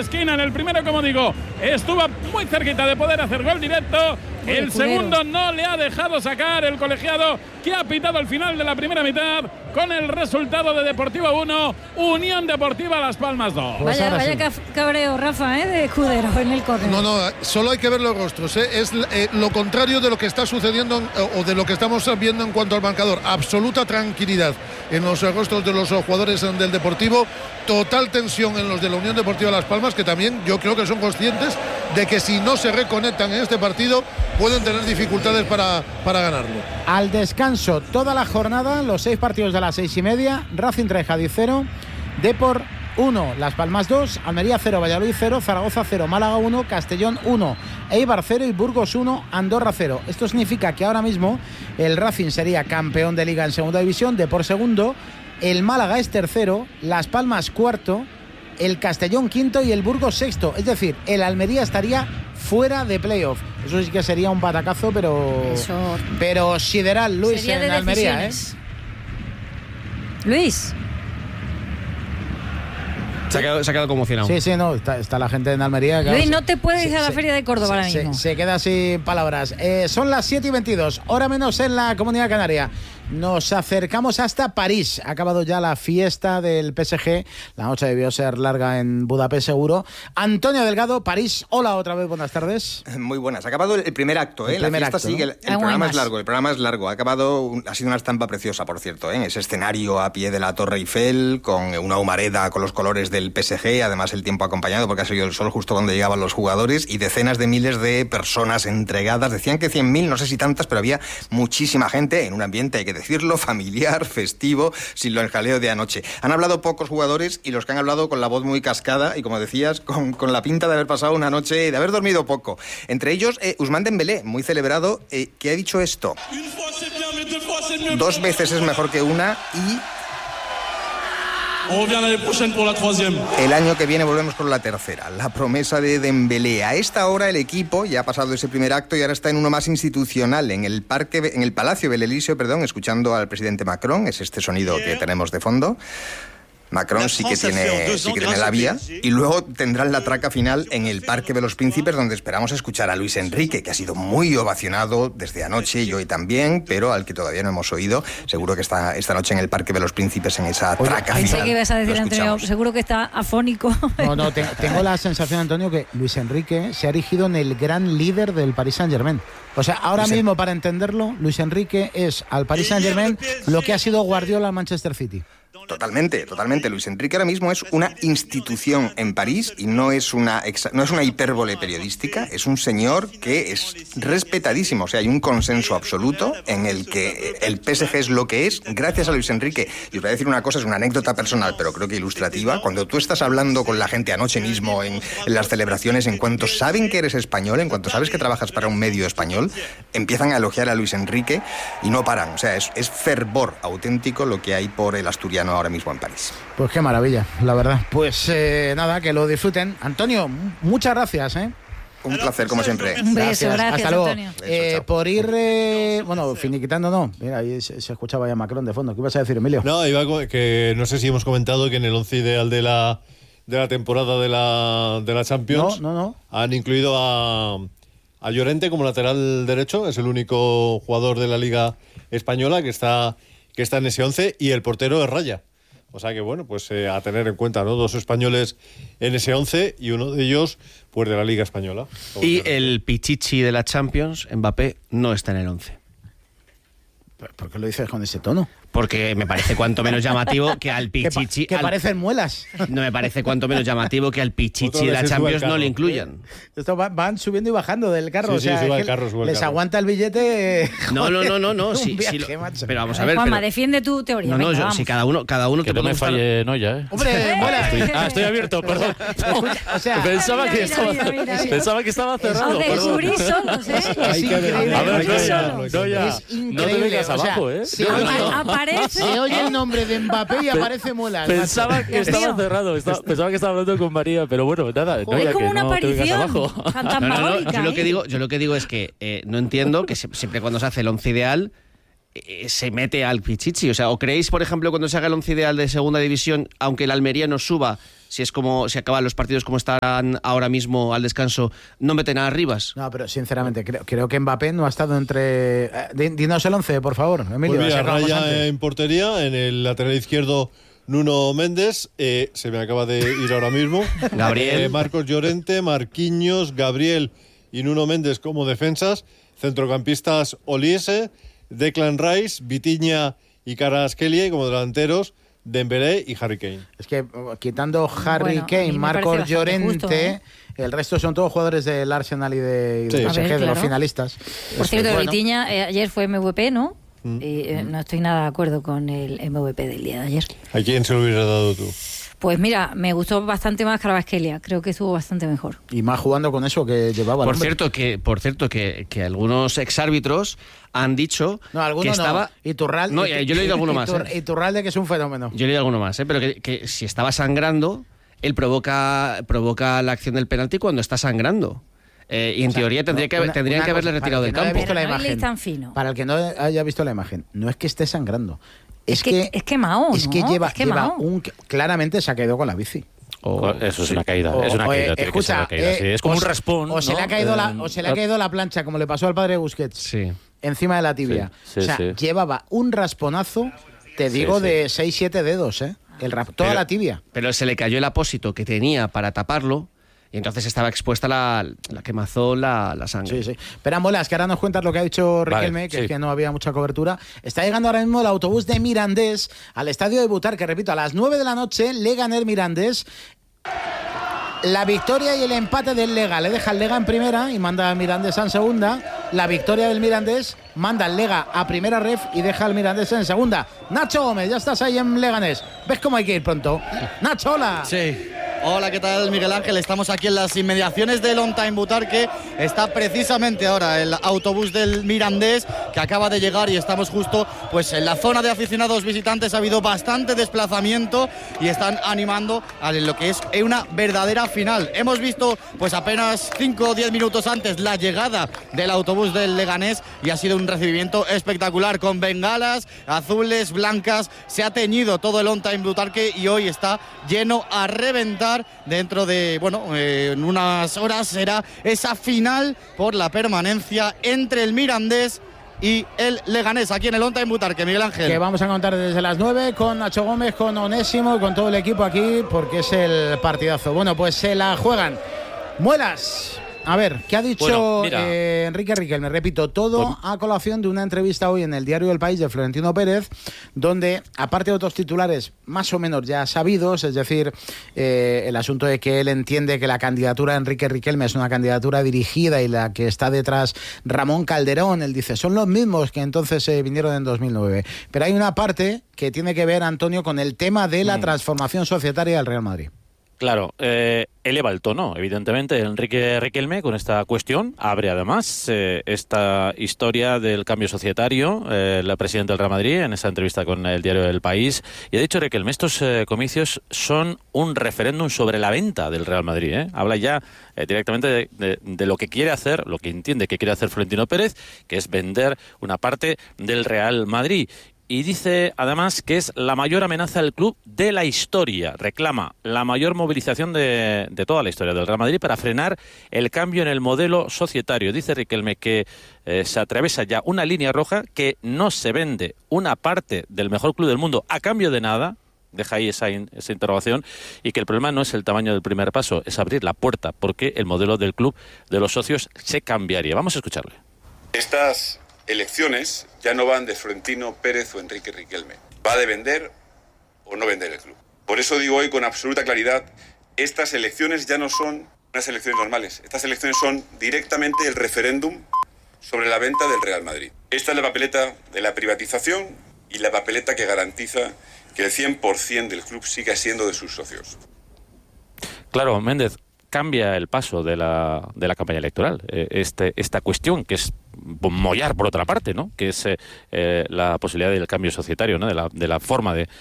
esquina. En el primero, como digo, estuvo muy cerquita de poder hacer gol directo. El segundo no le ha dejado sacar el colegiado, que ha pitado el final de la primera mitad con el resultado de Deportivo 1, Unión Deportiva Las Palmas 2. Pues vaya cabreo, Rafa, de Escudero en el córner. No, solo hay que ver los rostros. Es lo contrario de lo que está sucediendo o de lo que estamos viendo en cuanto al marcador. Absoluta tranquilidad en los rostros de los jugadores del Deportivo. Total tensión en los de la Unión Deportiva Las Palmas, que también yo creo que son conscientes de que si no se reconectan en este partido pueden tener dificultades para ganarlo. Al descanso toda la jornada, los 6 partidos de las 6:30. Racing 3, Cádiz 0, Depor 1, Las Palmas 2, Almería 0, Valladolid 0, Zaragoza 0, Málaga 1, Castellón 1, Eibar 0 y Burgos 1, Andorra 0. Esto significa que ahora mismo el Racing sería campeón de Liga en segunda división, Depor segundo, el Málaga es tercero, Las Palmas cuarto, el Castellón quinto y el Burgos sexto. Es decir, el Almería estaría fuera de playoff. Eso sí que sería un batacazo, pero sideral, Luis, sería en Almería, Luis. Se ha quedado conmocionado. Sí, no, está la gente en Almería. Claro, Luis, no te puedes ir a la Feria de Córdoba ahora mismo. Se queda sin palabras. Son las 7:22, hora menos en la Comunidad Canaria. Nos acercamos hasta París. Ha acabado ya la fiesta del PSG. La noche debió ser larga en Budapest, seguro. Antonio Delgado, París. Hola otra vez, buenas tardes. Muy buenas. Ha acabado el primer acto, ¿eh? La fiesta sigue. El programa es largo. El programa es largo. Ha sido una estampa preciosa, por cierto, ¿eh? Ese escenario a pie de la Torre Eiffel, con una humareda con los colores del PSG. Además, el tiempo acompañado, porque ha salido el sol justo cuando llegaban los jugadores. Y decenas de miles de personas entregadas. Decían que 100.000, no sé si tantas, pero había muchísima gente en un ambiente, hay que decirlo, familiar, festivo, sin lo jaleo de anoche. Han hablado pocos jugadores y los que han hablado con la voz muy cascada y, como decías, con la pinta de haber pasado una noche, de haber dormido poco. Entre ellos, Ousmane Dembélé, muy celebrado, que ha dicho esto: 2 veces es mejor que una y... el año que viene volvemos con la tercera. La promesa de Dembélé. A esta hora el equipo ya ha pasado ese primer acto y ahora está en uno más institucional, en el Palacio del Elíseo, escuchando al presidente Macron. Es este sonido que tenemos de fondo. Macron sí que tiene la vía, y luego tendrán la traca final en el Parque de los Príncipes, donde esperamos escuchar a Luis Enrique, que ha sido muy ovacionado desde anoche y hoy también, pero al que todavía no hemos oído. Seguro que está esta noche en el Parque de los Príncipes, en esa traca final. Pensé que ibas a decir, Antonio, seguro que está afónico. No, tengo la sensación, Antonio, que Luis Enrique se ha erigido en el gran líder del Paris Saint-Germain. O sea, ahora mismo, para entenderlo, Luis Enrique es al Paris Saint-Germain lo que ha sido Guardiola al Manchester City. Totalmente. Luis Enrique ahora mismo es una institución en París y no es una hipérbole periodística. Es un señor que es respetadísimo. O sea, hay un consenso absoluto en el que el PSG es lo que es gracias a Luis Enrique. Y os voy a decir una cosa, es una anécdota personal, pero creo que ilustrativa. Cuando tú estás hablando con la gente anoche mismo en las celebraciones, en cuanto saben que eres español, en cuanto sabes que trabajas para un medio español, empiezan a elogiar a Luis Enrique y no paran. O sea, es fervor auténtico lo que hay por el asturiano ahora mismo en París. Pues qué maravilla, la verdad. Pues nada, que lo disfruten. Antonio, muchas gracias, Un placer, como siempre. Un beso, gracias, hasta luego. Antonio. Por ir, finiquitando, no. Mira, ahí se escuchaba ya Macron de fondo. ¿Qué ibas a decir, Emilio? No, que no sé si hemos comentado que en el 11 ideal de la temporada de la Champions no. Han incluido a Llorente como lateral derecho. Es el único jugador de la Liga Española que está en ese 11, y el portero es Raya. O sea que, bueno, pues a tener en cuenta, ¿no? 2 españoles en ese 11 y uno de ellos, pues, de la Liga Española. Y el Pichichi de la Champions, Mbappé, no está en el 11. ¿Por qué lo dices con ese tono? Porque me parece cuanto menos llamativo que al Pichichi... Que parecen muelas. No, me parece cuanto menos llamativo que al Pichichi de la Champions no le incluyan. Esto van subiendo y bajando del carro. Sí, sube el carro. Les aguanta el billete... No. Pero vamos a ver... Juanma, defiende tu teoría. No, si cada uno que no me falle Noya, ¿eh? Hombre, mola. Estoy abierto, perdón. O sea, pensaba que estaba cerrado. Descubrí solos, Es increíble. A ver, Noya, Es increíble. no te vengas abajo, ¿eh? Se oye el nombre de Mbappé y aparece muelas. Pensaba que estaba cerrado. Pensaba que estaba hablando con María, pero bueno, nada. Joder, es como una aparición fantasmagórica. Yo lo que digo es que no entiendo que siempre cuando se hace el 11 ideal se mete al Pichichi. O sea, ¿o creéis, por ejemplo, cuando se haga el 11 ideal de segunda división, aunque el Almería no suba, si es como si acaban los partidos como están ahora mismo al descanso, no meten a Rivas. No, pero sinceramente creo que Mbappé no ha estado entre... dinos el 11, por favor, Emilio. Pues mira, Raya en portería, en el lateral izquierdo Nuno Méndez, se me acaba de ir ahora mismo. Gabriel. Marcos Llorente, Marquinhos, Gabriel y Nuno Méndez como defensas. Centrocampistas Oliese, Declan Rice, Vitinha y Kvaratskhelia, y como delanteros Dembélé y Harry Kane. Es que quitando Harry Kane, Marcos Llorente, justo, el resto son todos jugadores del Arsenal y de PSG, de los finalistas. Por cierto, Vitinha ayer fue MVP, ¿no? Y no estoy nada de acuerdo con el MVP del día de ayer. ¿A quién se lo hubieras dado tú? Pues mira, me gustó bastante más Kvaratskhelia. Creo que estuvo bastante mejor. Y más jugando con eso que llevaba. Por cierto que algunos exárbitros han dicho que estaba... Iturralde. No, yo le he oído alguno más. Iturralde, que es un fenómeno. Yo le he oído alguno más, pero que si estaba sangrando, él provoca la acción del penalti cuando está sangrando. Y en teoría tendrían que haberle retirado del campo. Para el que no haya visto la imagen, no es que esté sangrando. Es quemado, ¿no? Es que lleva claramente se ha caído con la bici. Eso es una caída. Es una caída. Escucha, es como un raspón. O se le ha caído la plancha, como le pasó al padre de Busquets, encima de la tibia. Llevaba un rasponazo, te digo, de 6-7 dedos, toda la tibia. Pero se le cayó el apósito que tenía para taparlo. Y entonces estaba expuesta la quemazón, la sangre. Sí. Pero Molas, que ahora nos cuentas lo que ha dicho Riquelme, es que no había mucha cobertura. Está llegando ahora mismo el autobús de Mirandés al estadio de Butarque, repito, a las 9 de la noche, Leganés Mirandés. La victoria y el empate del Lega le deja el Lega en primera y manda al Mirandés en segunda. La victoria del Mirandés manda al Lega a primera ref y deja al Mirandés en segunda. Nacho Gómez, ya estás ahí en Leganés. ¿Ves cómo hay que ir pronto? Nacho, hola. Sí. Hola, ¿qué tal, Miguel Ángel? Estamos aquí en las inmediaciones del On Time Butarque. Está precisamente ahora el autobús del Mirandés que acaba de llegar y estamos justo pues en la zona de aficionados visitantes. Ha habido bastante desplazamiento y están animando a lo que es una verdadera final. Hemos visto pues apenas 5 o 10 minutos antes la llegada del autobús del Leganés y ha sido un recibimiento espectacular con bengalas azules, blancas. Se ha teñido todo el On Time Butarque y hoy está lleno a reventar. Dentro de, en unas horas será esa final por la permanencia entre el Mirandés y el Leganés, aquí en el On Time Butarque, Miguel Ángel. Que vamos a contar desde las 9 con Nacho Gómez, con Onésimo, con todo el equipo aquí, porque es el partidazo. Bueno, pues se la juegan. Muelas. A ver, ¿qué ha dicho Enrique Riquelme? Repito, todo a colación de una entrevista hoy en el diario El País de Florentino Pérez, donde, aparte de otros titulares más o menos ya sabidos, es decir, el asunto de que él entiende que la candidatura de Enrique Riquelme es una candidatura dirigida y la que está detrás Ramón Calderón, él dice, son los mismos que entonces vinieron en 2009. Pero hay una parte que tiene que ver, Antonio, con el tema de la transformación societaria del Real Madrid. Claro, eleva el tono, evidentemente, Enrique Riquelme con esta cuestión. Abre además esta historia del cambio societario, la presidenta del Real Madrid, en esa entrevista con el diario El País. Y ha dicho Riquelme, estos comicios son un referéndum sobre la venta del Real Madrid. Habla ya directamente de lo que quiere hacer, lo que entiende que quiere hacer Florentino Pérez, que es vender una parte del Real Madrid. Y dice, además, que es la mayor amenaza del club de la historia. Reclama la mayor movilización de toda la historia del Real Madrid para frenar el cambio en el modelo societario. Dice Riquelme que se atraviesa ya una línea roja, que no se vende una parte del mejor club del mundo a cambio de nada. Deja ahí esa interrogación, y que el problema no es el tamaño del primer paso, es abrir la puerta, porque el modelo del club de los socios se cambiaría. Vamos a escucharle. Estas elecciones ya no van de Florentino Pérez o Enrique Riquelme. Va de vender o no vender el club. Por eso digo hoy con absoluta claridad, estas elecciones ya no son unas elecciones normales. Estas elecciones son directamente el referéndum sobre la venta del Real Madrid. Esta es la papeleta de la privatización y la papeleta que garantiza que el 100% del club siga siendo de sus socios. Claro, Méndez, cambia el paso de la campaña electoral. Esta cuestión, que es mollar por otra parte, ¿no? Que es la posibilidad del cambio societario, ¿no? De la forma de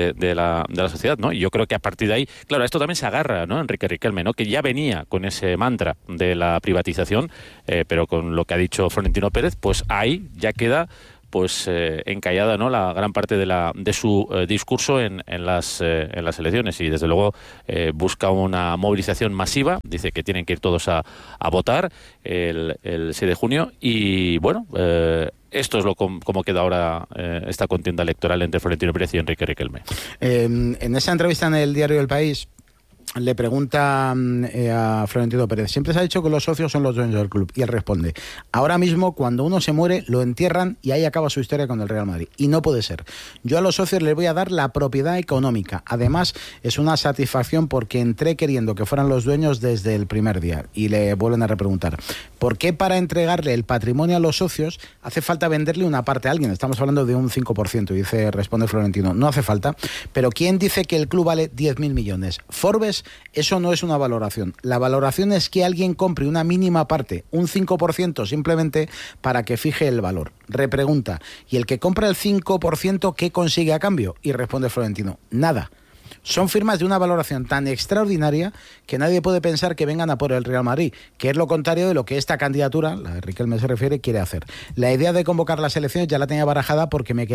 la sociedad, ¿no? Y yo creo que a partir de ahí, claro, esto también se agarra, ¿no? Enrique Riquelme, ¿no? Que ya venía con ese mantra de la privatización, pero con lo que ha dicho Florentino Pérez, pues ahí ya queda pues encallada, ¿no?, la gran parte de su discurso en las elecciones, y desde luego busca una movilización masiva. Dice que tienen que ir todos a votar el 6 de junio y bueno, esto es cómo queda ahora esta contienda electoral entre Florentino Pérez y Enrique Riquelme. En esa entrevista en el diario El País le pregunta a Florentino Pérez: siempre se ha dicho que los socios son los dueños del club, y él responde: ahora mismo cuando uno se muere lo entierran y ahí acaba su historia con el Real Madrid, y no puede ser. Yo a los socios les voy a dar la propiedad económica, además es una satisfacción porque entré queriendo que fueran los dueños desde el primer día. Y le vuelven a repreguntar: ¿por qué para entregarle el patrimonio a los socios hace falta venderle una parte a alguien? Estamos hablando de un 5%, responde Florentino: no hace falta, pero ¿quién dice que el club vale 10.000 millones? Forbes. Eso no es una valoración. La valoración es que alguien compre una mínima parte, un 5%, simplemente para que fije el valor. Repregunta: ¿y el que compra el 5% qué consigue a cambio? Y responde Florentino: nada. Son firmas de una valoración tan extraordinaria que nadie puede pensar que vengan a por el Real Madrid, que es lo contrario de lo que esta candidatura, la de Riquelme se refiere, quiere hacer. La idea de convocar las elecciones ya la tenía barajada porque me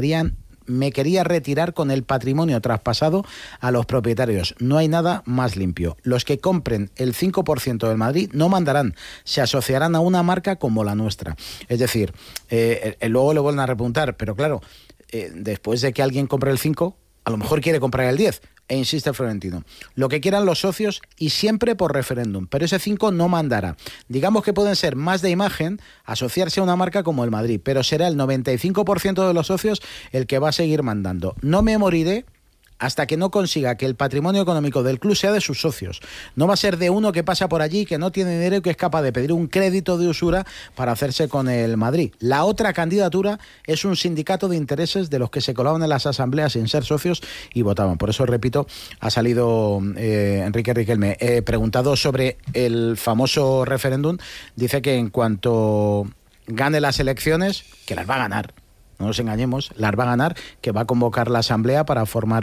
quería retirar con el patrimonio traspasado a los propietarios. No hay nada más limpio. Los que compren el 5% del Madrid no mandarán, se asociarán a una marca como la nuestra. Es decir, luego le vuelven a repuntar, pero claro, después de que alguien compre el 5%, a lo mejor quiere comprar el 10%. E insiste Florentino: lo que quieran los socios y siempre por referéndum, pero ese 5 no mandará. Digamos que pueden ser más de imagen, asociarse a una marca como el Madrid, pero será el 95% de los socios el que va a seguir mandando. No me moriré hasta que no consiga que el patrimonio económico del club sea de sus socios. No va a ser de uno que pasa por allí, que no tiene dinero y que es capaz de pedir un crédito de usura para hacerse con el Madrid. La otra candidatura es un sindicato de intereses de los que se colaban en las asambleas sin ser socios y votaban. Por eso, repito, ha salido Enrique Riquelme. Preguntado sobre el famoso referéndum, dice que en cuanto gane las elecciones, que las va a ganar, no nos engañemos, las va a ganar, que va a convocar la asamblea para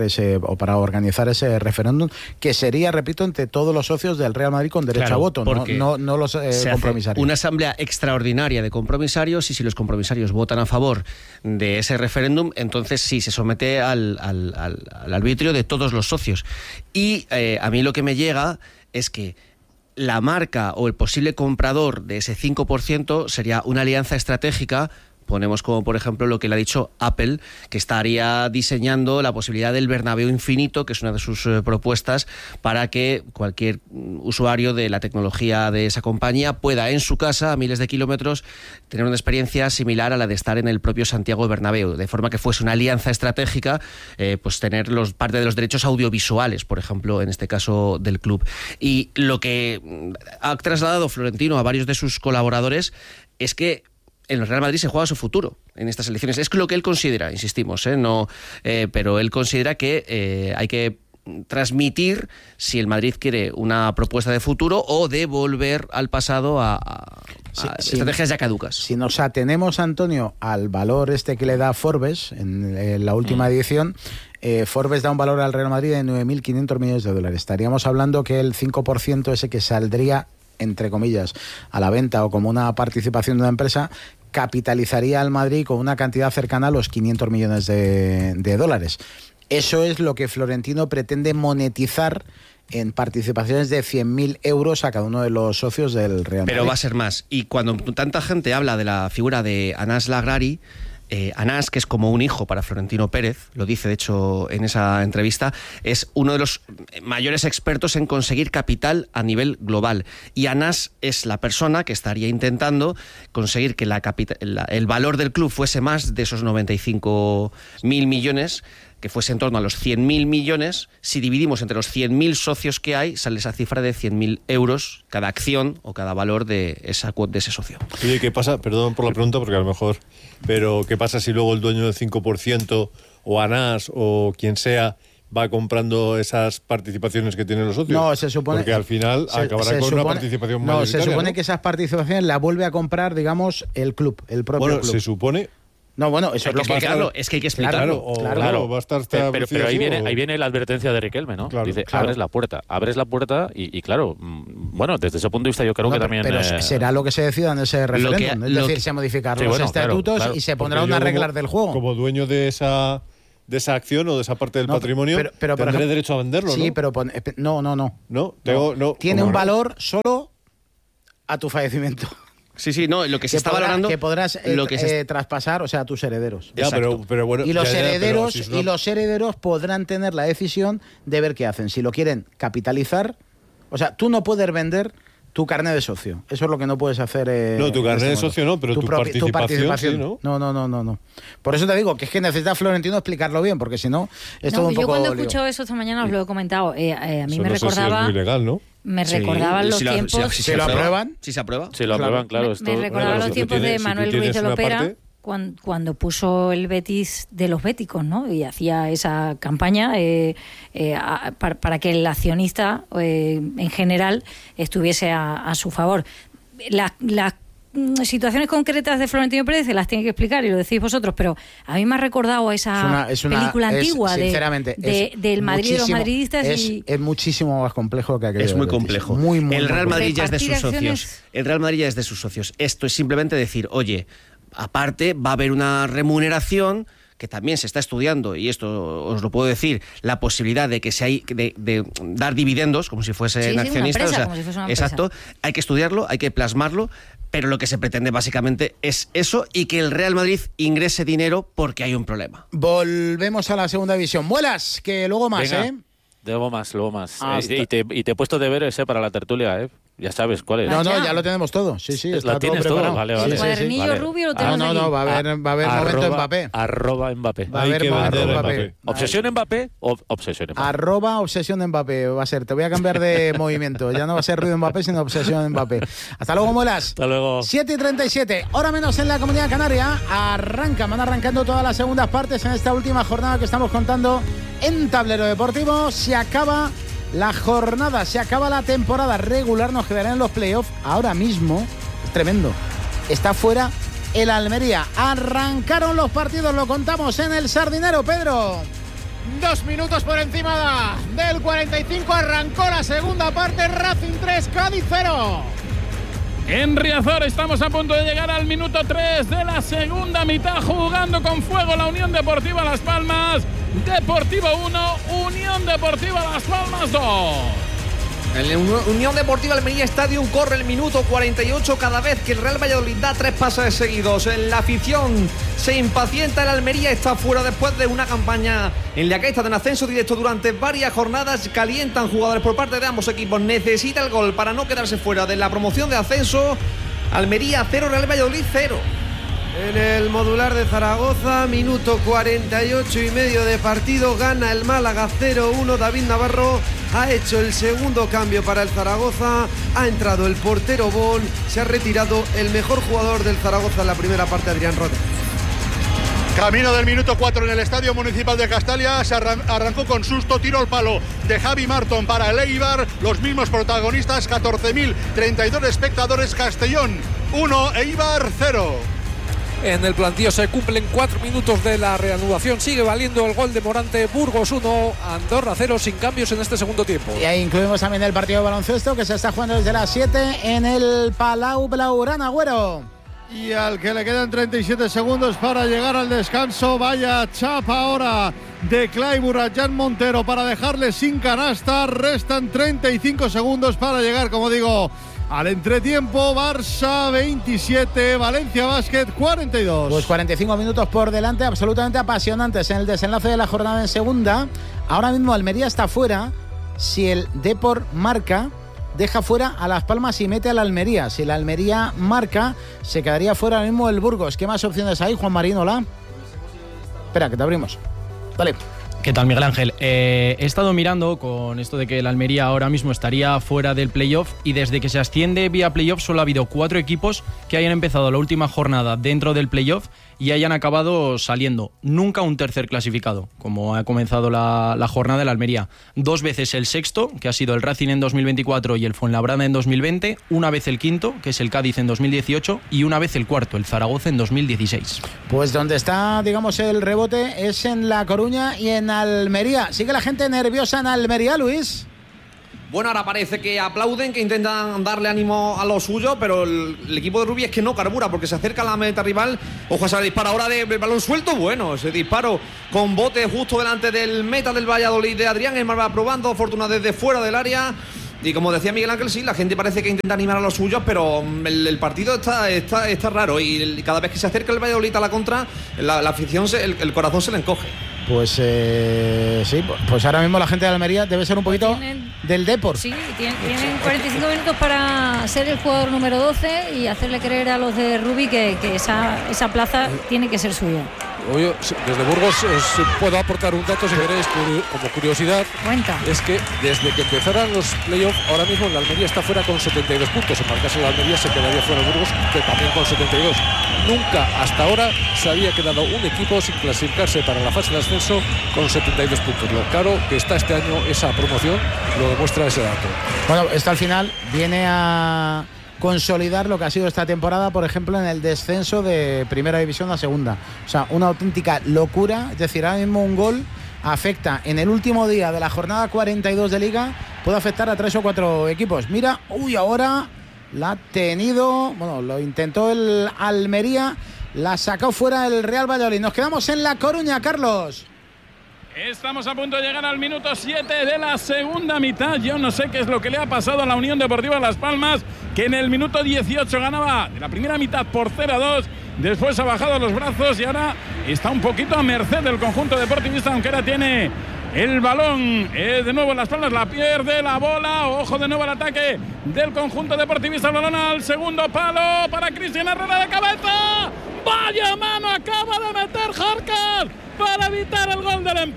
para organizar ese referéndum, que sería, repito, entre todos los socios del Real Madrid con derecho a voto, no los compromisarios. Una asamblea extraordinaria de compromisarios, y si los compromisarios votan a favor de ese referéndum, entonces sí se somete al arbitrio de todos los socios. Y a mí lo que me llega es que la marca o el posible comprador de ese 5% sería una alianza estratégica. Ponemos como por ejemplo lo que le ha dicho Apple, que estaría diseñando la posibilidad del Bernabéu infinito, que es una de sus propuestas, para que cualquier usuario de la tecnología de esa compañía pueda en su casa, a miles de kilómetros, tener una experiencia similar a la de estar en el propio Santiago Bernabéu, de forma que fuese una alianza estratégica, pues tener parte de los derechos audiovisuales, por ejemplo, en este caso del club. Y lo que ha trasladado Florentino a varios de sus colaboradores es que en el Real Madrid se juega su futuro en estas elecciones. Es lo que él considera, insistimos, pero él considera que hay que transmitir si el Madrid quiere una propuesta de futuro o de volver al pasado a estrategias ya caducas. Si nos atenemos, Antonio, al valor que le da Forbes en la última edición, Forbes da un valor al Real Madrid de 9.500 millones de dólares. Estaríamos hablando que el 5% ese que saldría, entre comillas, a la venta o como una participación de una empresa, capitalizaría al Madrid con una cantidad cercana a los 500 millones de dólares. Eso es lo que Florentino pretende monetizar en participaciones de 100.000 euros a cada uno de los socios del Real Madrid. Pero va a ser más. Y cuando tanta gente habla de la figura de Anas Lagrari, Anas, que es como un hijo para Florentino Pérez, lo dice de hecho en esa entrevista, es uno de los mayores expertos en conseguir capital a nivel global. Y Anas es la persona que estaría intentando conseguir que el valor del club fuese más de esos 95.000 millones, que fuese en torno a los 100.000 millones. Si dividimos entre los 100.000 socios que hay, sale esa cifra de 100.000 euros cada acción o cada valor de ese socio. Oye, ¿qué pasa? Perdón por la pregunta, porque a lo mejor, pero ¿qué pasa si luego el dueño del 5% o Anas o quien sea va comprando esas participaciones que tienen los socios? No, se supone... Porque al final acabará con una participación mayoritaria. No, se supone que esas participaciones las vuelve a comprar, digamos, el club, el propio club. Se supone... No, bueno, eso es lo que explicarlo. Es que hay que explicarlo. Claro. Va a estar pero ahí viene la advertencia de Riquelme, ¿no? Dice, abres la puerta y claro, bueno, desde ese punto de vista yo creo que también... Pero será lo que se decida en ese referéndum, es decir, se modificarán los estatutos y se pondrán unas reglas del juego. Como dueño de esa acción o de esa parte del patrimonio, pero tendré derecho a venderlo, ¿no? Sí, pero no. Tiene un valor solo a tu fallecimiento. Sí, no, lo que se está valorando... Que podrás traspasar, o sea, a tus herederos. Ya, pero bueno... Y los herederos podrán tener la decisión de ver qué hacen. Si lo quieren capitalizar, o sea, tú no puedes vender tu carnet de socio. Eso es lo que no puedes hacer. No, tu carnet de socio no, pero tu participación sí, ¿no? No. Por eso te digo que es que necesita Florentino explicarlo bien, porque si no, es todo un poco... Yo cuando escucho eso esta mañana os lo he comentado. A mí eso me recordaba... Es muy legal, ¿no? Me recordaban los tiempos... Si lo aprueban. Si se aprueba. Si lo aprueban, claro. Me recordaban los tiempos de Manuel Ruiz de Lopera, cuando puso el Betis de los béticos, ¿no? Y hacía esa campaña para que el accionista en general estuviese a su favor. Las situaciones concretas de Florentino Pérez se las tiene que explicar y lo decís vosotros, pero a mí me ha recordado a esa película antigua del Madrid de los madridistas. Es muchísimo más complejo lo que ha querido. Es muy complejo. Muy el Real Madrid ya es de sus socios. El Real Madrid ya es de sus socios. Esto es simplemente decir, oye, aparte va a haber una remuneración que también se está estudiando, y esto os lo puedo decir, la posibilidad de que de dar dividendos como si fuesen accionistas. Empresa, como si fuese una exacto, hay que estudiarlo, hay que plasmarlo, pero lo que se pretende básicamente es eso, y que el Real Madrid ingrese dinero porque hay un problema. Volvemos a la segunda división. Muelas, que luego más. Venga. Luego más. Y te he puesto deberes para la tertulia, Ya sabes cuál es. No, ya lo tenemos todo. Sí, está ¿La tienes todo preparado. Vale. El cuadernillo rubio lo tenemos aquí. No, va a haber momento Mbappé. @Mbappé. Va a haber Mbappé. ¿Obsesión Mbappé o obsesión Mbappé? @obsesión Mbappé va a ser. Te voy a cambiar de movimiento. Ya no va a ser ruido Mbappé, sino obsesión Mbappé. Hasta luego, Muelas. Hasta luego. 7:37, hora menos en la Comunidad Canaria. Van arrancando todas las segundas partes en esta última jornada que estamos contando en Tablero Deportivo. Se acaba la jornada, se acaba la temporada regular, nos quedarán en los playoffs. Ahora mismo, es tremendo, está fuera el Almería. Arrancaron los partidos, lo contamos en el Sardinero, Pedro. 2 minutos por encima del 45, arrancó la segunda parte, Racing 3, Cádiz 0. En Riazor estamos a punto de llegar al minuto 3 de la segunda mitad, jugando con fuego la Unión Deportiva Las Palmas. Deportivo 1, Unión Deportiva Las Palmas 2. El Unión Deportiva Almería Stadium corre el minuto 48 cada vez que el Real Valladolid da 3 pases seguidos. La afición se impacienta, el Almería está fuera después de una campaña en la que está en ascenso directo durante varias jornadas. Calientan jugadores por parte de ambos equipos, necesita el gol para no quedarse fuera de la promoción de ascenso. Almería 0, Real Valladolid 0. En el modular de Zaragoza, minuto 48 y medio de partido, gana el Málaga 0-1. David Navarro ha hecho el segundo cambio para el Zaragoza, ha entrado el portero Bon, se ha retirado el mejor jugador del Zaragoza en la primera parte, Adrián Rodríguez. Camino del minuto 4 en el Estadio Municipal de Castalia, se arrancó con susto, tiro al palo de Javi Marton para el Eibar, los mismos protagonistas, 14.032 espectadores, Castellón 1, Eibar 0. En el plantío se cumplen 4 minutos de la reanudación. Sigue valiendo el gol de Morante. Burgos 1, Andorra 0, sin cambios en este segundo tiempo. Y ahí incluimos también el partido de baloncesto que se está jugando desde las 7 en el Palau Blaugrana, Agüero. Y al que le quedan 37 segundos para llegar al descanso, vaya chapa ahora de Clayburgh a Jan Montero para dejarle sin canasta. Restan 35 segundos para llegar, como digo, al entretiempo. Barça 27, Valencia Basket 42. Pues 45 minutos por delante, absolutamente apasionantes en el desenlace de la jornada en segunda. Ahora mismo Almería está fuera. Si el Depor marca, deja fuera a Las Palmas y mete a la Almería. Si la Almería marca, se quedaría fuera ahora mismo el Burgos. ¿Qué más opciones hay, Juan Marín? Hola. Espera, que te abrimos. Vale. ¿Qué tal, Miguel Ángel? He estado mirando con esto de que el Almería ahora mismo estaría fuera del playoff, y desde que se asciende vía playoff solo ha habido 4 equipos que hayan empezado la última jornada dentro del playoff. y hayan acabado saliendo. Nunca un tercer clasificado, como ha comenzado la jornada de la Almería. 2 veces el sexto, que ha sido el Racing en 2024 y el Fuenlabrada en 2020, una vez el quinto, que es el Cádiz en 2018, y una vez el cuarto, el Zaragoza en 2016. Pues donde está, digamos, el rebote es en La Coruña y en Almería. ¿Sigue la gente nerviosa en Almería, Luis? Bueno, ahora parece que aplauden, que intentan darle ánimo a lo suyo, pero el equipo de Rubí es que no carbura porque se acerca a la meta rival. Ojo a ese disparo ahora de balón suelto. Bueno, ese disparo con bote justo delante del meta del Valladolid de Adrián Esmarva, probando fortuna desde fuera del área. Y como decía Miguel Ángel, sí, la gente parece que intenta animar a los suyos, pero el partido está raro y cada vez que se acerca el Valladolid a la contra, la afición, el corazón se le encoge. Pues sí, pues ahora mismo la gente de Almería debe ser un poquito del Depor. Sí, tienen 45 minutos para ser el jugador número 12 y hacerle creer a los de Rubí que esa plaza tiene que ser suya. Oye, desde Burgos os puedo aportar un dato, si queréis, como curiosidad. Cuenta. Es que desde que empezaron los playoffs, ahora mismo la Almería está fuera con 72 puntos. En marcase la Almería se quedaría fuera el Burgos, que también con 72. Nunca hasta ahora se había quedado un equipo sin clasificarse para la fase de ascenso con 72 puntos. Lo claro que está este año esa promoción lo demuestra ese dato. Bueno, esto al final viene a consolidar lo que ha sido esta temporada, por ejemplo, en el descenso de primera división a segunda. O sea, una auténtica locura. Es decir, ahora mismo un gol afecta en el último día de la jornada 42 de Liga, puede afectar a 3 o 4 equipos. Mira, ahora la ha tenido, bueno, lo intentó el Almería, la sacó fuera el Real Valladolid. Nos quedamos en La Coruña, Carlos. Estamos a punto de llegar al minuto 7 de la segunda mitad. Yo no sé qué es lo que le ha pasado a la Unión Deportiva Las Palmas, que en el minuto 18 ganaba de la primera mitad por 0-2. Después ha bajado los brazos y ahora está un poquito a merced del conjunto deportivista, aunque ahora tiene el balón. De nuevo Las Palmas la pierde, la bola. Ojo de nuevo al ataque del conjunto deportivista. El balón al segundo palo para Cristian Herrera de cabeza. ¡Vaya mano acaba de meter Jorcar para evitar el gol del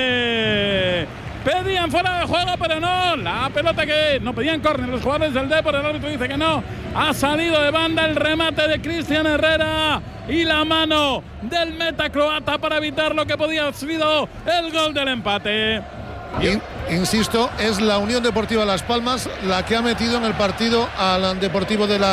empate! Pedían fuera de juego, pero no. La pelota que no pedían córner los jugadores del Depor. El árbitro dice que no. Ha salido de banda el remate de Cristian Herrera y la mano del meta croata para evitar lo que podía haber sido el gol del empate. Insisto, es la Unión Deportiva Las Palmas la que ha metido en el partido al Deportivo de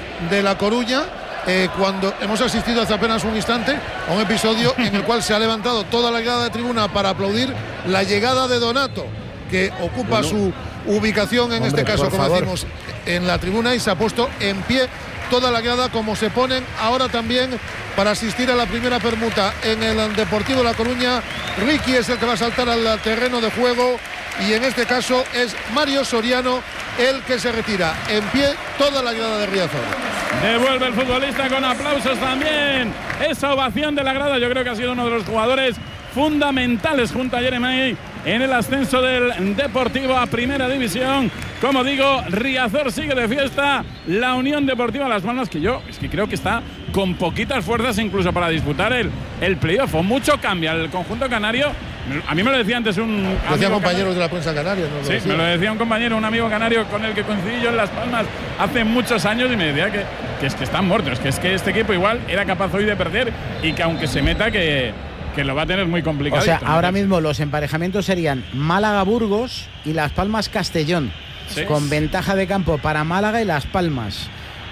La Coruña. Cuando hemos asistido hace apenas un instante a un episodio en el cual se ha levantado toda la grada de tribuna para aplaudir la llegada de Donato, que ocupa su ubicación en este caso, como decimos, en la tribuna, y se ha puesto en pie toda la grada, como se ponen ahora también para asistir a la primera permuta en el Deportivo La Coruña. Ricky es el que va a saltar al terreno de juego y en este caso es Mario Soriano el que se retira. En pie toda la grada de Riazor. Devuelve el futbolista con aplausos también. Esa ovación de la grada, yo creo que ha sido uno de los jugadores fundamentales junto a Jeremai en el ascenso del Deportivo a Primera División. Como digo, Riazor sigue de fiesta. La Unión Deportiva Las Palmas, que yo es que creo que está con poquitas fuerzas incluso para disputar el playoff. O mucho cambia el conjunto canario. A mí me lo decía antes un compañero de la prensa canaria, ¿no? Sí, me lo decía un compañero, un amigo canario con el que coincidí yo en Las Palmas hace muchos años, y me decía que es que están muertos, que es que este equipo igual era capaz hoy de perder y que aunque se meta que lo va a tener muy complicado. O sea, ahora mismo los emparejamientos serían Málaga-Burgos y Las Palmas-Castellón, ¿sí? Con ventaja de campo para Málaga y Las Palmas.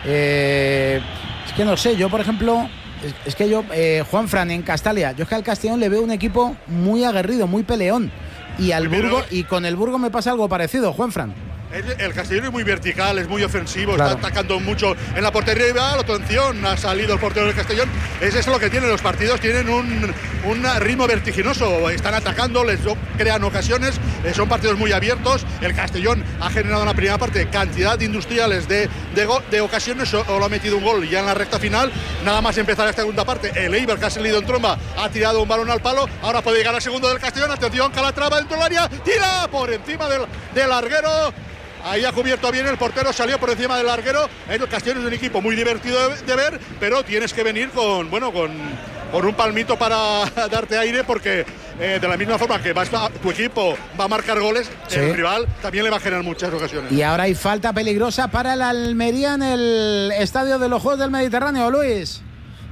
Es que no sé, yo por ejemplo, es que yo, Juanfran en Castalia, yo es que al Castellón le veo un equipo muy aguerrido, muy peleón, y al Burgos, y con el Burgos me pasa algo parecido, Juanfran. El Castellón es muy vertical, es muy ofensivo, claro. Está atacando mucho en la portería rival. Atención, ha salido el portero del Castellón. Es eso lo que tienen los partidos, tienen un ritmo vertiginoso. Están atacando, les crean ocasiones, son partidos muy abiertos. El Castellón ha generado en la primera parte cantidad de industriales de ocasiones, solo ha metido un gol ya en la recta final. Nada más empezar esta segunda parte, el Eibar, que ha salido en tromba, ha tirado un balón al palo. Ahora puede llegar al segundo del Castellón. Atención, Calatrava dentro del área, tira por encima del larguero. Ahí ha cubierto bien el portero, salió por encima del larguero. El Castellón es un equipo muy divertido de ver, pero tienes que venir con un palmito para darte aire, porque de la misma forma que tu equipo va a marcar goles, sí, el rival también le va a generar muchas ocasiones. Y ahora hay falta peligrosa para el Almería en el Estadio de los Juegos del Mediterráneo, Luis.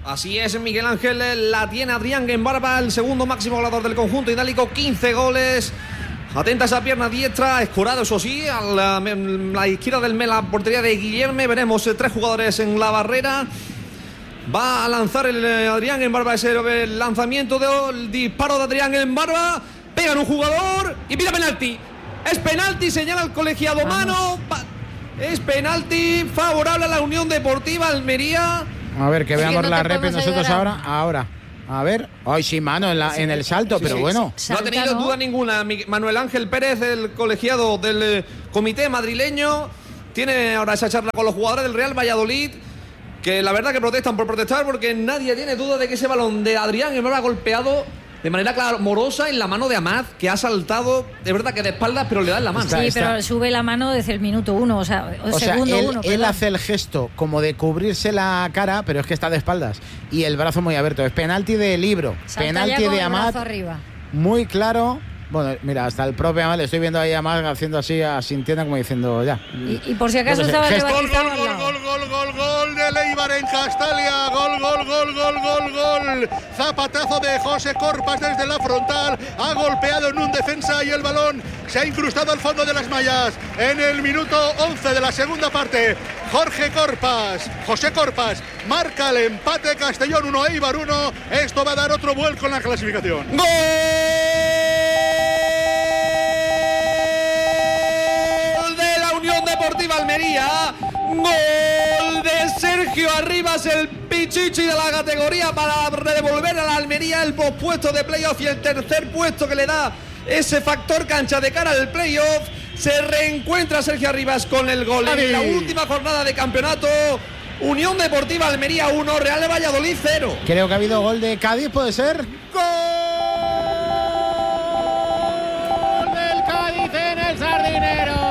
Así es, Miguel Ángel, la tiene Adrián Guembarba, el segundo máximo goleador del conjunto itálico, 15 goles. Atenta esa pierna diestra, escorado eso sí, a la izquierda del la portería de Guillerme. Veremos 3 jugadores en la barrera. Va a lanzar el Adrián Guembarba ese lanzamiento del disparo de Adrián Guembarba. Pega en un jugador y pide penalti. Es penalti, señala el colegiado. Mano. Es penalti favorable a la Unión Deportiva Almería. A ver, que veamos la rep nosotros ahora. A ver, ay sí, mano en el salto, pero bueno. No ha tenido duda ninguna Manuel Ángel Pérez, el colegiado del comité madrileño. Tiene ahora esa charla con los jugadores del Real Valladolid, que la verdad que protestan por protestar, porque nadie tiene duda de que ese balón de Adrián Guembarba ha golpeado de manera clamorosa en la mano de Amad, que ha saltado, de verdad que de espaldas, pero le da en la mano. Sí, pero sube la mano desde el minuto 1, o sea segundo 1. Él hace el gesto como de cubrirse la cara, pero es que está de espaldas y el brazo muy abierto. Es penalti de Libro, penalti de Amad, muy claro. Bueno, mira, hasta el propio Amad, le estoy viendo ahí a Amad haciendo así, asintiendo como diciendo ya. Y por si acaso estaba el Gol de Eibar en Castalia. Gol. Zapatazo de José Corpas desde la frontal. Ha golpeado en un defensa y el balón se ha incrustado al fondo de las mallas. En el minuto 11 de la segunda parte, José Corpas marca el empate. Castellón 1, Eibar 1. Esto va a dar otro vuelco en la clasificación. ¡Gol! Deportiva Almería, gol de Sergio Arribas, el pichichi de la categoría, para devolver a la Almería el pospuesto de playoff y el tercer puesto que le da ese factor cancha de cara al playoff. Se reencuentra Sergio Arribas con el gol en la última jornada de campeonato. Unión Deportiva Almería 1, Real Valladolid 0. Creo que ha habido gol de Cádiz, ¿puede ser? ¡Gol del Cádiz en el Sardinero!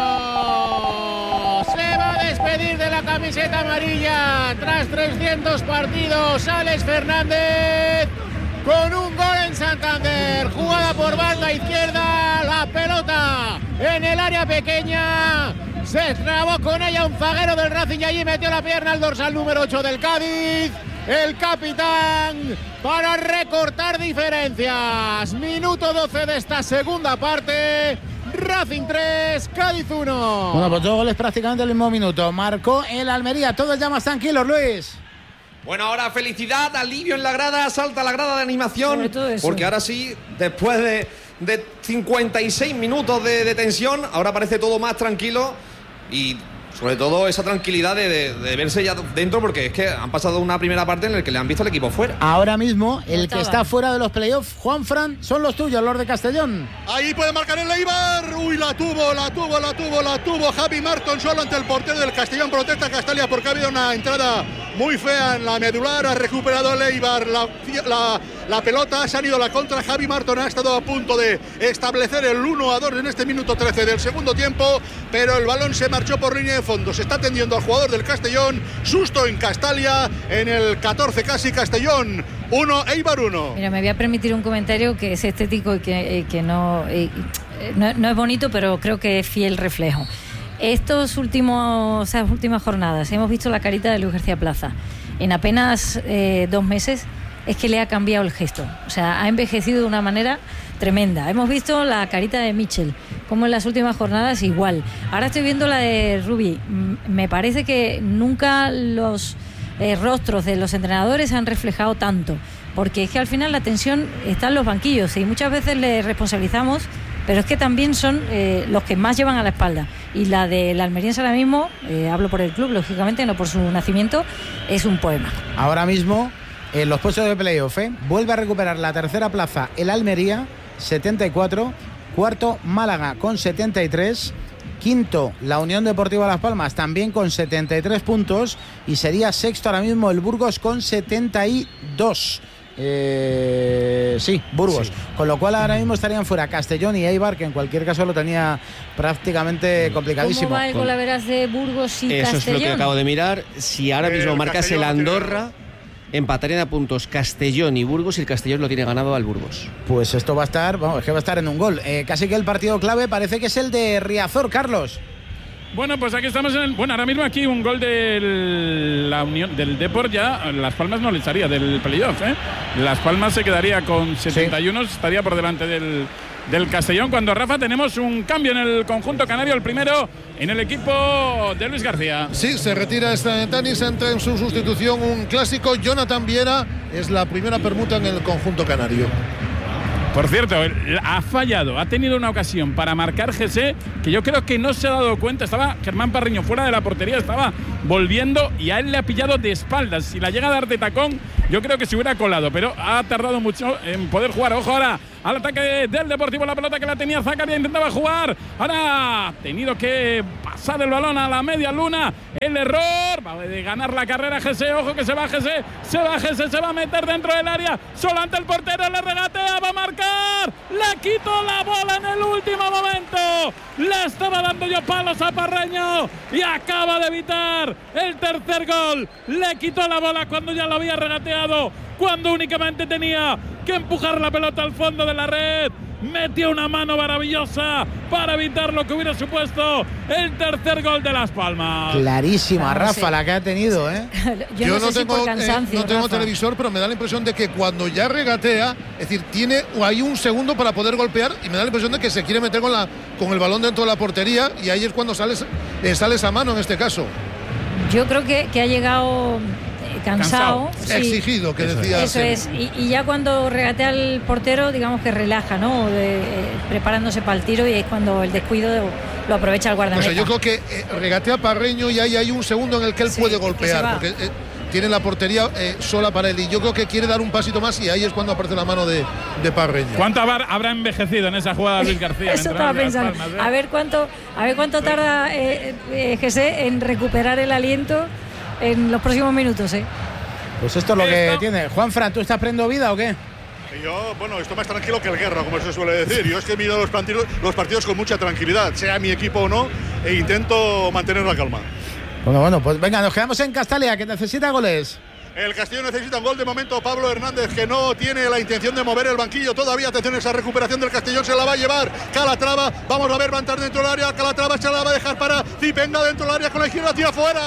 De la camiseta amarilla tras 300 partidos, Alex Fernández con un gol en Santander. Jugada por banda izquierda, la pelota en el área pequeña, se trabó con ella un zaguero del Racing y allí metió la pierna al dorsal número 8 del Cádiz, el capitán, para recortar diferencias. Minuto 12 de esta segunda parte. Racing 3, Cádiz 1. Bueno, pues 2 goles prácticamente en el mismo minuto. Marcó el Almería. Todos ya más tranquilos, Luis. Bueno, ahora felicidad, alivio en la grada. Salta la grada de animación. Porque ahora sí, después de 56 minutos de tensión, ahora parece todo más tranquilo. Y sobre todo esa tranquilidad de verse ya dentro, porque es que han pasado una primera parte en la que le han visto al equipo fuera. Ahora mismo, el que está fuera de los playoffs, Juanfran, son los tuyos, los de Castellón. Ahí puede marcar el Eibar. Uy, la tuvo Javi Marton solo ante el portero del Castellón. Protesta Castalia porque ha habido una entrada muy fea en la medular. Ha recuperado el Eibar la pelota, se han ido a la contra. Javi Marton ha estado a punto de establecer el 1-2 en este minuto 13 del segundo tiempo, pero el balón se marchó por línea de fondo. Se está tendiendo al jugador del Castellón. Susto en Castalia en el 14 casi. Castellón 1, Eibar 1. Mira, me voy a permitir un comentario que es estético y que no es bonito, pero creo que es fiel reflejo. Esas últimas jornadas hemos visto la carita de Luis García Plaza. En apenas 2 meses es que le ha cambiado el gesto. O sea, ha envejecido de una manera tremenda. Hemos visto la carita de Mitchell, como en las últimas jornadas igual. Ahora estoy viendo la de Rubi. Me parece que nunca los rostros de los entrenadores han reflejado tanto, porque es que al final la tensión está en los banquillos y muchas veces le responsabilizamos, pero es que también son los que más llevan a la espalda. Y la del almeriense ahora mismo, hablo por el club, lógicamente, no por su nacimiento, es un poema. Ahora mismo, en los puestos de playoff, vuelve a recuperar la tercera plaza el Almería, 74, cuarto Málaga con 73, quinto la Unión Deportiva Las Palmas también con 73 puntos y sería sexto ahora mismo el Burgos con 72. Sí, Burgos. Sí. Con lo cual ahora mismo estarían fuera Castellón y Eibar, que en cualquier caso lo tenía prácticamente complicadísimo. ¿Cómo va el golaveras de Burgos y Castellón? Eso es lo que acabo de mirar. Si ahora mismo marcas el Andorra, empatarían a puntos Castellón y Burgos y el Castellón lo tiene ganado al Burgos. Pues esto va a estar, vamos, es que va a estar en un gol. Casi que el partido clave parece que es el de Riazor, Carlos. Bueno, pues aquí estamos Bueno, ahora mismo aquí un gol de la Unión del Depor, ya Las Palmas no le echaría del playoff, ¿eh? Las Palmas se quedaría con 71, estaría por delante del Castellón. Cuando, Rafa, tenemos un cambio en el conjunto canario, el primero en el equipo de Luis García. Sí, se retira Tanis, entra en su sustitución un clásico. Jonathan Viera es la primera permuta en el conjunto canario. Por cierto, ha fallado, ha tenido una ocasión para marcar Jesse, que yo creo que no se ha dado cuenta. Estaba Germán Parreño fuera de la portería, estaba volviendo y a él le ha pillado de espaldas. Si la llega a dar de tacón, yo creo que se hubiera colado, pero ha tardado mucho en poder jugar. Ojo ahora al ataque del Deportivo, la pelota que la tenía Zakaria, intentaba jugar. Ahora ha tenido que pasar el balón a la media luna. El error va a ganar la carrera Jesse. Ojo que se va Jesse, se va a meter dentro del área. Solo ante el portero, le regatea, va a marcar. Le quitó la bola en el último momento. Le estaba dando yo palos a Parreño y acaba de evitar el tercer gol. Le quitó la bola cuando ya lo había regateado, cuando únicamente tenía que empujar la pelota al fondo de la red. Metió una mano maravillosa para evitar lo que hubiera supuesto el tercer gol de Las Palmas. Clarísima, Rafa, la que ha tenido, ¿eh? Yo no tengo televisor, pero me da la impresión de que cuando ya regatea, es decir, tiene ahí un segundo para poder golpear, y me da la impresión de que se quiere meter con el balón dentro de la portería, y ahí es cuando sale esa mano en este caso. Yo creo que ha llegado cansado. Sí. Exigido, que decía. Eso es. Y ya cuando regatea el portero, digamos que relaja, ¿no? Preparándose para el tiro, y es cuando el descuido lo aprovecha el guardameta. O sea, yo creo que regatea Parreño y ahí hay un segundo en el que él puede golpear, porque tiene la portería sola para él, y yo creo que quiere dar un pasito más, y ahí es cuando aparece la mano de Parreño. ¿Cuánto habrá envejecido en esa jugada Luis García? Eso estaba pensando. Palmas, a ver cuánto tarda Jesse en recuperar el aliento en los próximos minutos, ¿eh? Pues esto es lo que tiene. Juanfran, ¿tú estás prendo vida o qué? Yo, bueno, estoy más tranquilo que el Guerra, como se suele decir. Yo es que miro los partidos con mucha tranquilidad, sea mi equipo o no, e intento mantener la calma. Bueno, pues venga, nos quedamos en Castalia, que necesita goles. El Castillo necesita un gol de momento. Pablo Hernández, que no tiene la intención de mover el banquillo todavía. Atención, esa recuperación del Castellón se la va a llevar Calatrava. Vamos a ver, va a entrar dentro del área. Calatrava se la va a dejar para Zipenga dentro del área con la izquierda, tira fuera.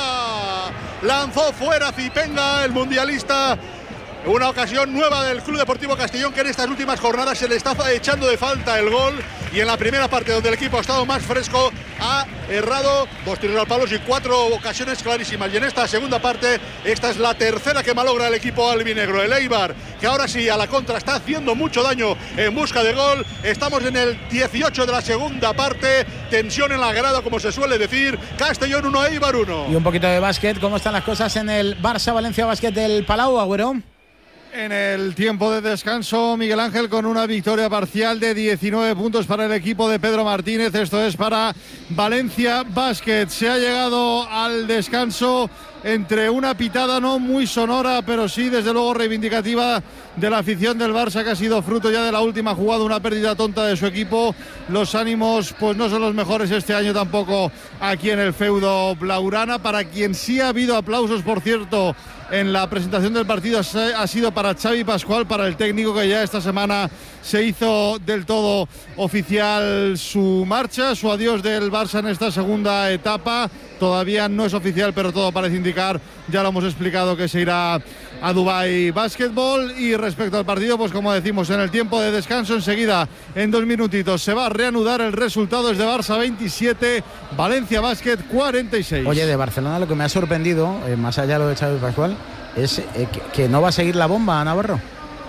Lanzó fuera Zipenga, el mundialista. Una ocasión nueva del Club Deportivo Castellón, que en estas últimas jornadas se le está echando de falta el gol, y en la primera parte, donde el equipo ha estado más fresco, ha errado 2 tiros al palo y 4 ocasiones clarísimas, y en esta segunda parte, esta es la tercera que malogra el equipo albinegro. El Eibar, que ahora sí a la contra está haciendo mucho daño en busca de gol. Estamos en el 18 de la segunda parte, tensión en la grada, como se suele decir. Castellón 1, Eibar 1. Y un poquito de básquet. ¿Cómo están las cosas en el Barça-Valencia Básquet del Palau, Agüero? En el tiempo de descanso, Miguel Ángel, con una victoria parcial de 19 puntos para el equipo de Pedro Martínez. Esto es para Valencia Basket. Se ha llegado al descanso entre una pitada no muy sonora, pero sí desde luego reivindicativa de la afición del Barça, que ha sido fruto ya de la última jugada, una pérdida tonta de su equipo. Los ánimos pues no son los mejores este año tampoco aquí en el feudo blaugrana. Para quien sí ha habido aplausos, por cierto, en la presentación del partido, ha sido para Xavi Pascual, para el técnico, que ya esta semana se hizo del todo oficial su marcha, su adiós del Barça en esta segunda etapa. Todavía no es oficial, pero todo parece indicar, ya lo hemos explicado, que se irá a Dubái Basketball. Y respecto al partido, pues como decimos, en el tiempo de descanso, enseguida, en 2 minutitos, se va a reanudar. El resultado es de Barça 27, Valencia Basket 46. Oye, de Barcelona lo que me ha sorprendido, más allá de lo de Xavi Pascual, es que no va a seguir la bomba, Navarro.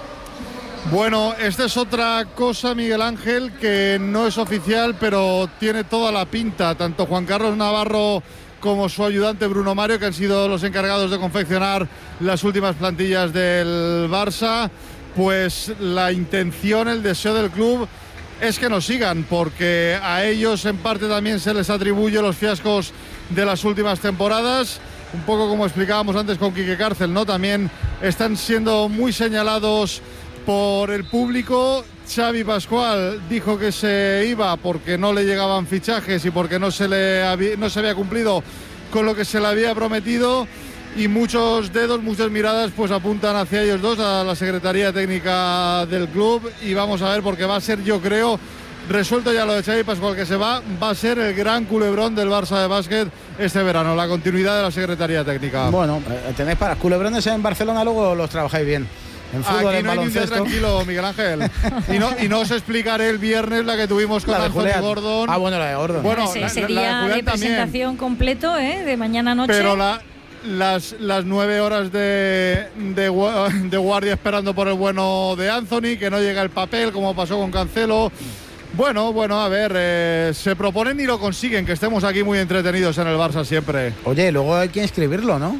Bueno, esta es otra cosa, Miguel Ángel, que no es oficial, pero tiene toda la pinta. Tanto Juan Carlos Navarro como su ayudante Bruno Mario, que han sido los encargados de confeccionar las últimas plantillas del Barça, pues la intención, el deseo del club es que no sigan, porque a ellos en parte también se les atribuye los fiascos de las últimas temporadas. Un poco como explicábamos antes con Quique Cárcel, ¿no? También están siendo muy señalados por el público. Xavi Pascual dijo que se iba porque no le llegaban fichajes y porque no se había cumplido con lo que se le había prometido, y muchos dedos, muchas miradas pues apuntan hacia ellos dos, a la Secretaría Técnica del club, y vamos a ver, porque va a ser, yo creo, resuelto ya lo de Xavi Pascual, que se va a ser el gran culebrón del Barça de básquet este verano, la continuidad de la Secretaría Técnica. Bueno, tenéis para culebrones en Barcelona, luego los trabajáis bien. En fútbol, aquí en no hay baloncesto. ni un día tranquilo, Miguel Ángel. Y no os explicaré el viernes la que tuvimos con Anthony Gordon. Ah, bueno, la de Gordon. Bueno, ese día de presentación también. Completo, de mañana a noche. Pero las 9 horas de guardia esperando por el bueno de Anthony, que no llega el papel, como pasó con Cancelo. Bueno, a ver, se proponen y lo consiguen, que estemos aquí muy entretenidos en el Barça siempre. Oye, luego hay que inscribirlo, ¿no?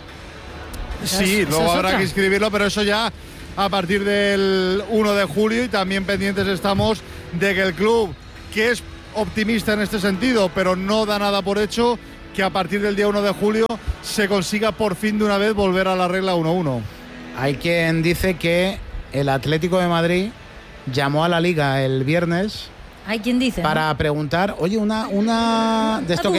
Sí, luego habrá que inscribirlo, pero eso ya a partir del 1 de julio, y también pendientes estamos de que el club, que es optimista en este sentido, pero no da nada por hecho, que a partir del día 1 de julio se consiga por fin de una vez volver a la regla 1-1. Hay quien dice que el Atlético de Madrid llamó a la Liga el viernes. Hay quien dice, para preguntar, oye, una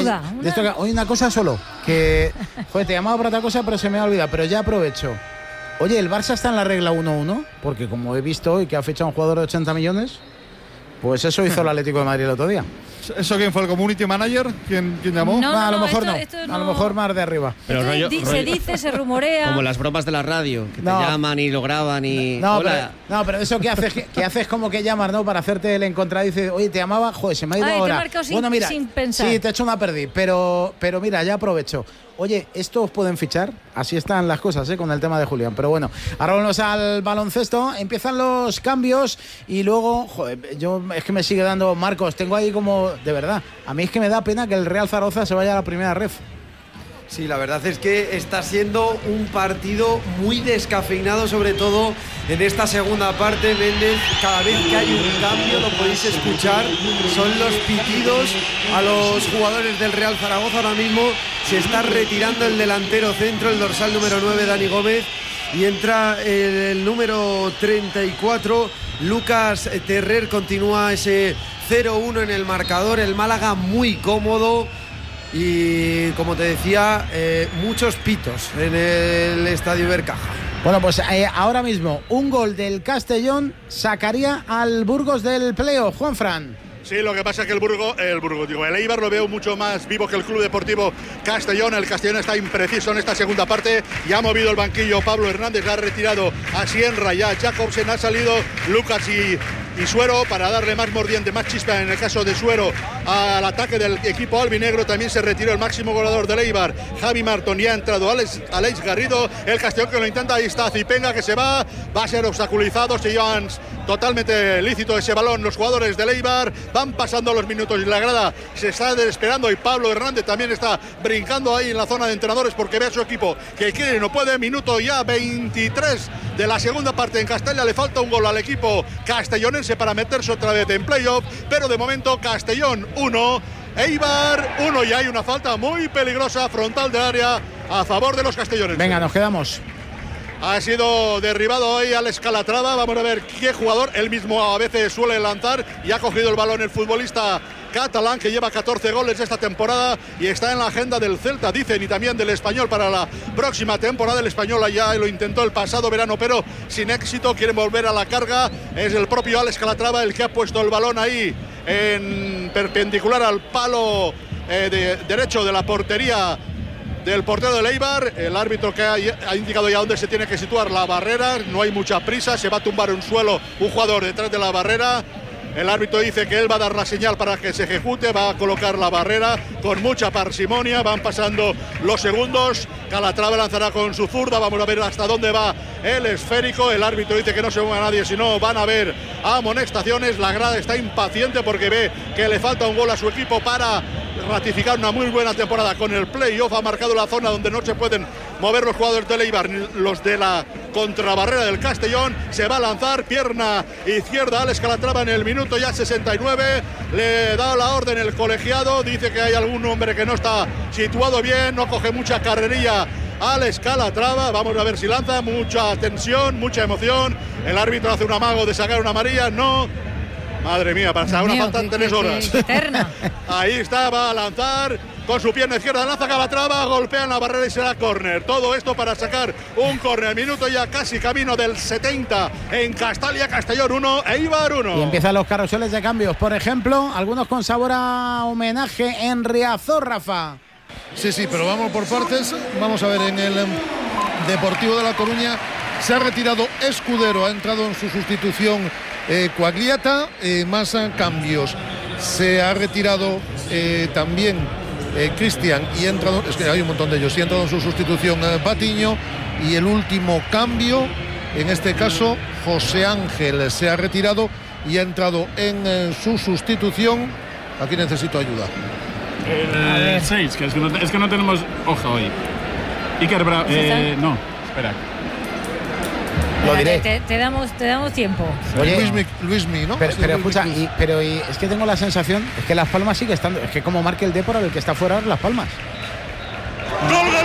cosa solo, que joder, te llamaba para otra cosa, pero se me ha olvidado, pero ya aprovecho. Oye, ¿el Barça está en la regla 1-1? Porque como he visto hoy que ha fichado un jugador de 80 millones, pues eso hizo el Atlético de Madrid el otro día. ¿Eso quién fue? ¿El community manager? ¿Quién llamó? A lo mejor esto no. A lo mejor más de arriba. Pero se dice, se rumorea. Como las bromas de la radio, que te llaman y lo graban y... Pero eso que haces como que llamas, ¿no? Para hacerte el encontrado y dices, oye, te llamaba, joder, se me ha ido ahora. Bueno, mira, sin pensar. Sí, te he hecho una perdí, pero mira, ya aprovecho. Oye, ¿estos pueden fichar? Así están las cosas, con el tema de Julián. Pero bueno, ahora vamos al baloncesto. Empiezan los cambios y luego, joder, es que me sigue dando Marcos. Tengo ahí como, de verdad, a mí es que me da pena que el Real Zaragoza se vaya a la primera ref. Sí, la verdad es que está siendo un partido muy descafeinado, sobre todo en esta segunda parte. Méndez, cada vez que hay un cambio, lo podéis escuchar, son los pitidos a los jugadores del Real Zaragoza. Ahora mismo se está retirando el delantero centro, el dorsal número 9, Dani Gómez, y entra el número 34, Lucas Terrer. Continúa ese 0-1 en el marcador, el Málaga muy cómodo. Y como te decía, muchos pitos en el Estadio Ibercaja. Bueno, pues ahora mismo un gol del Castellón sacaría al Burgos del playoff. Juanfran. Sí, lo que pasa es que el Eibar lo veo mucho más vivo que el Club Deportivo Castellón. El Castellón está impreciso en esta segunda parte. Ya ha movido el banquillo Pablo Hernández, ha retirado a Sienra, ya Jacobsen, ha salido Lucas y Suero para darle más mordiente, más chispa en el caso de Suero al ataque del equipo albinegro. También se retiró el máximo goleador del Eibar, Javi Martón, y ha entrado Alex Garrido. El Castellón que lo intenta, ahí está Zipenga que se va a ser obstaculizado. Se llevan totalmente lícito ese balón los jugadores del Eibar. Van pasando los minutos y la grada se está desesperando, y Pablo Hernández también está brincando ahí en la zona de entrenadores porque ve a su equipo que quiere y no puede. Minuto ya 23 de la segunda parte en Castella. Le falta un gol al equipo castellonense para meterse otra vez en playoff, pero de momento Castellón 1, Eibar 1, y hay una falta muy peligrosa frontal de área a favor de los castellonenses. Venga, nos quedamos. Ha sido derribado hoy Alex Calatrava. Vamos a ver qué jugador. Él mismo a veces suele lanzar, y ha cogido el balón el futbolista catalán, que lleva 14 goles esta temporada y está en la agenda del Celta, dicen, y también del Español para la próxima temporada. El Español ya lo intentó el pasado verano, pero sin éxito. Quiere volver a la carga. Es el propio Alex Calatrava el que ha puesto el balón ahí en perpendicular al palo derecho de la portería del portero del Eibar. El árbitro que ha indicado ya dónde se tiene que situar la barrera. No hay mucha prisa, se va a tumbar en suelo un jugador detrás de la barrera. El árbitro dice que él va a dar la señal para que se ejecute, va a colocar la barrera con mucha parsimonia. Van pasando los segundos. Calatrava lanzará con su zurda. Vamos a ver hasta dónde va el esférico. El árbitro dice que no se mueva nadie, sino van a haber amonestaciones. La grada está impaciente porque ve que le falta un gol a su equipo para ratificar una muy buena temporada con el playoff. Ha marcado la zona donde no se pueden mover los jugadores del Eibar, los de la contrabarrera del Castellón. Se va a lanzar, pierna izquierda Alex Calatrava en el minuto ya 69. Le da la orden el colegiado, dice que hay algún hombre que no está situado bien, no coge mucha carrerilla Alex Calatrava. Vamos a ver si lanza. Mucha tensión, mucha emoción. El árbitro hace un amago de sacar una amarilla, no. Madre mía, para una falta en 3 horas. Eterna. Ahí está, va a lanzar. con su pierna izquierda, lanza Calatrava, golpea en la barrera y será córner. Todo esto para sacar un córner. Minuto ya casi camino del 70 en Castalia, Castellón 1, Eibar 1. Y empiezan los carruseles de cambios, por ejemplo, algunos con sabor a homenaje en Riazor, Rafa. Sí, pero vamos por partes. Vamos a ver, en el Deportivo de La Coruña se ha retirado Escudero, ha entrado en su sustitución Quagliata, más cambios. Se ha retirado también Cristian y ha entrado, es que hay un montón de ellos, y ha entrado en su sustitución Patiño, y el último cambio, en este caso José Ángel, se ha retirado y ha entrado en su sustitución. Aquí necesito ayuda. El 6, que es que no tenemos hoja hoy. Iker Bravo. No, espera. Lo diré. Te damos tiempo. Oye, Luismi, ¿no? Pero escucha, es que tengo la sensación, es que Las Palmas sigue estando, es que como marque el Depor, el que está fuera Las Palmas.